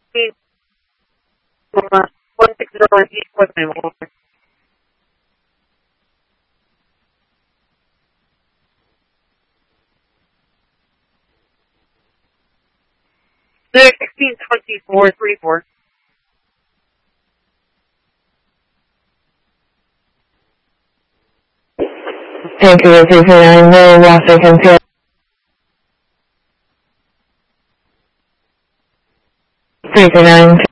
$16.24.34. Thank you, 339 million, last second here. 339.